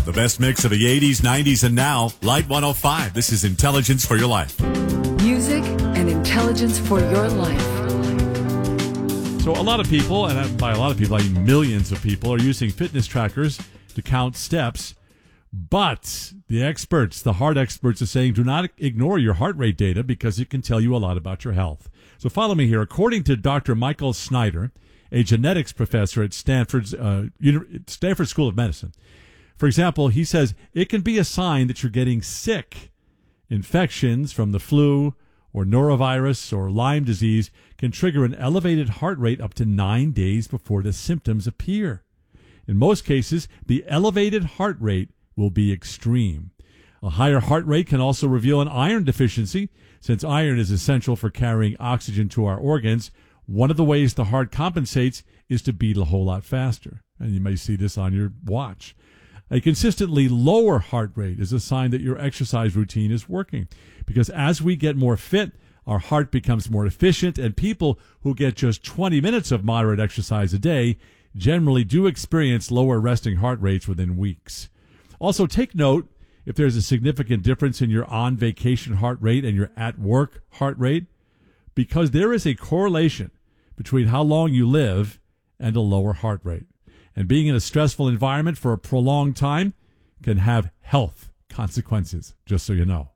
The best mix of the 80s, 90s, and now. Light 105. This is Intelligence for Your Life. Music and intelligence for your life. So a lot of people, and by a lot of people, I mean millions of people, are using fitness trackers to count steps. But the experts, the heart experts, are saying do not ignore your heart rate data because it can tell you a lot about your health. So follow me here. According to Dr. Michael Snyder, a genetics professor at Stanford School of Medicine, for example, he says it can be a sign that you're getting sick. Infections from the flu or norovirus or Lyme disease can trigger an elevated heart rate up to 9 days before the symptoms appear. In most cases, the elevated heart rate will be extreme. A higher heart rate can also reveal an iron deficiency. Since iron is essential for carrying oxygen to our organs, one of the ways the heart compensates is to beat a whole lot faster. And you may see this on your watch. A consistently lower heart rate is a sign that your exercise routine is working, because as we get more fit, our heart becomes more efficient, and people who get just 20 minutes of moderate exercise a day generally do experience lower resting heart rates within weeks. Also, take note if there's a significant difference in your on-vacation heart rate and your at-work heart rate, because there is a correlation between how long you live and a lower heart rate. And being in a stressful environment for a prolonged time can have health consequences, just so you know.